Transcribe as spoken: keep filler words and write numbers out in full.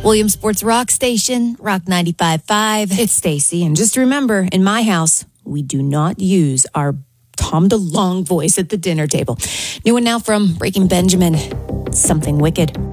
Williamsport's Rock Station, Rock ninety-five point five. It's Stacy, and just remember, in my house, we do not use our Tom DeLonge voice at the dinner table. New one now from Breaking Benjamin, Something Wicked.